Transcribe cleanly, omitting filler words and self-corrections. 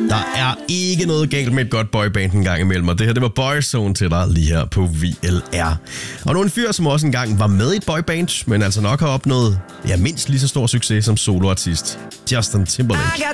Der er ikke noget galt med et godt boyband en gang imellem, og det her, det var Boyzone til dig lige her på VLR. Og nogle fyr, som også engang var med i et boyband, men altså nok har opnået mindst lige så stor succes som soloartist. Justin Timberlake.